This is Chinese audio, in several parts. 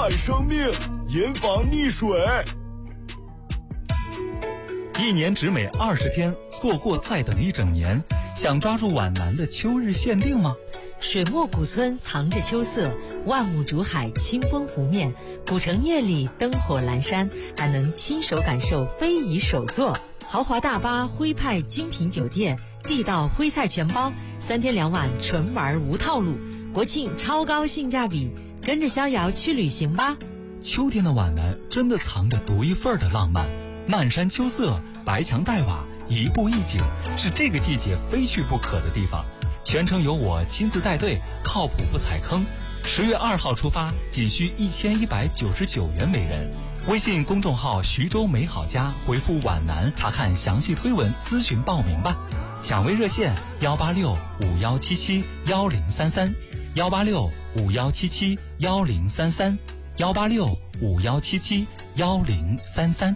爱生命，严防溺水。 一年只美20天，错过再等一整年。想抓住皖南的秋日限定吗？ 水墨古村藏着秋色，万物竹海清风拂面，古城夜里灯火阑珊，还能亲手感受非遗手作。豪华大巴、徽派精品酒店、地道徽菜全包，3天2晚纯玩无套路，国庆超高性价比，跟着逍遥去旅行吧。 秋天的皖南真的藏着独一份的浪漫，漫山秋色，白墙黛瓦，一步一景，是这个季节非去不可的地方。全程由我亲自带队，靠谱不踩坑。10月2号出发，仅需1199元每人。微信公众号徐州美好家回复皖南查看详细推文咨询报名吧。抢位热线18651771033 18651771033 18651771033。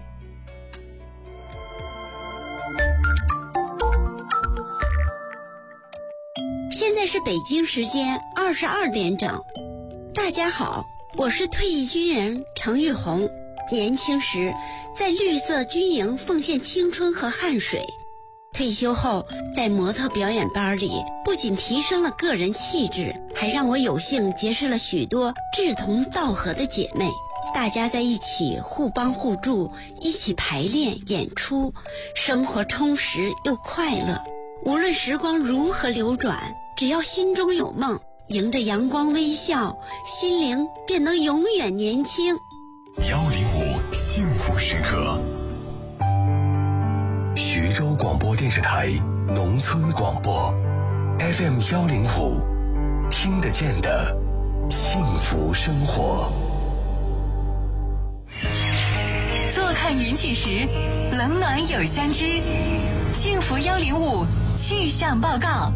现在是北京时间22点整。大家好，我是退役军人程玉红。年轻时在绿色军营奉献青春和汗水，退休后在模特表演班里不仅提升了个人气质，还让我有幸结识了许多志同道合的姐妹。大家在一起互帮互助，一起排练演出，生活充实又快乐。无论时光如何流转，只要心中有梦，迎着阳光微笑，心灵便能永远年轻。 105幸福时刻，徐州广播电视台农村广播 FM 105，听得见的幸福生活。 坐看云起时，冷暖有相知。幸福105气象报告。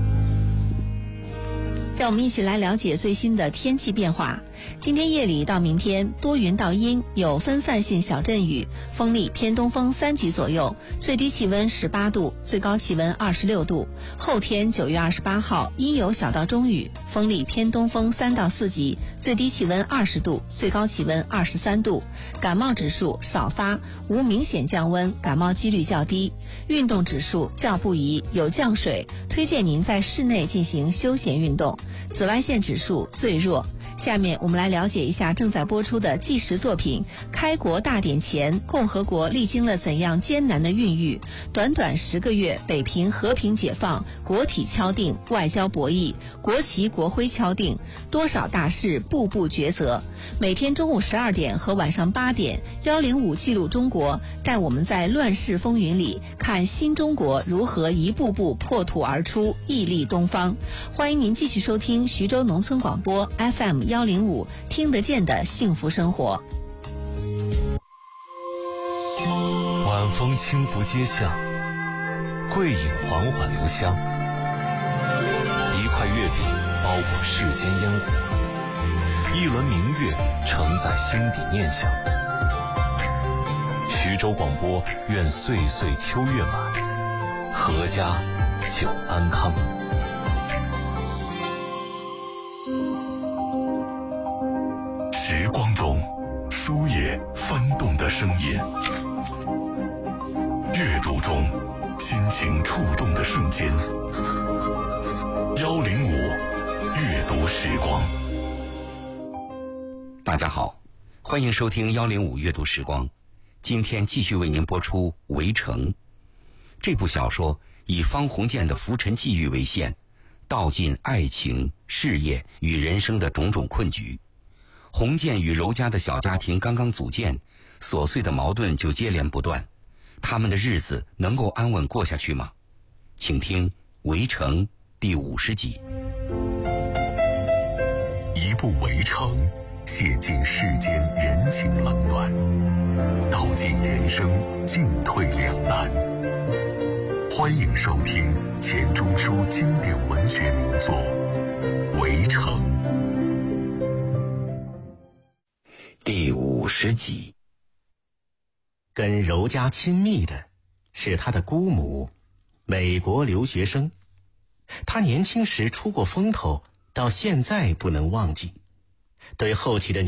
让我们一起来了解最新的天气变化。今天夜里到明天多云到阴，有分散性小阵雨，风力偏东风3级左右，最低气温18度，最高气温26度。后天9月28号阴有小到中雨，风力偏东风3到4级，最低气温20度，最高气温23度。感冒指数少发，无明显降温，感冒几率较低。运动指数较不宜，有降水，推荐您在室内进行休闲运动。紫外线指数最弱。下面我们来了解一下正在播出的纪实作品《开国大典前，共和国历经了怎样艰难的孕育》。短短10个月，北平和平解放，国体敲定，外交博弈，国旗国徽敲定，多少大事步步抉择。每天中午12点和晚上8点，105记录中国，带我们在乱世风云里看新中国如何一步步破土而出，屹立东方。欢迎您继续收听徐州农村广播 FM 105，听得见的幸福生活。 晚风轻拂街巷，桂影缓缓留香，一块月饼包裹世间烟火，一轮明月承载心底念想。徐州广播愿岁岁秋月满，阖家久安康。时光中书页翻动的声音，阅读中心情触动的瞬间。105阅读时光。 大家好，欢迎收听105阅读时光。今天继续为您播出《围城》这部小说，以方鸿渐的浮沉际遇为线，道尽爱情、事业与人生的种种困局。鸿渐与柔家的小家庭刚刚组建，琐碎的矛盾就接连不断，他们的日子能够安稳过下去吗？请听《围城》第50集。 一部《围城》，写尽世间人情冷暖，道尽人生进退两难。欢迎收听钱钟书经典文学名作《围城》 第50集。 跟柔家亲密的是他的姑母，美国留学生。他年轻时出过风头，到现在不能忘记。对后期的